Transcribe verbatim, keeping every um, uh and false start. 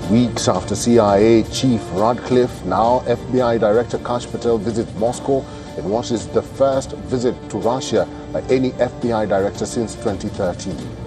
Weeks after C I A Chief Radcliffe, now F B I Director Kash Patel visits Moscow in what is the first visit to Russia by any F B I director since twenty thirteen.